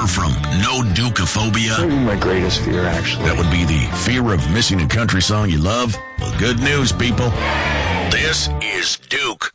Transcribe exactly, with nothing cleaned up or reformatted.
suffer from no dukeophobia? Maybe my greatest fear, actually. That would be the fear of missing a country song you love? Well, good news, people. This is Duke.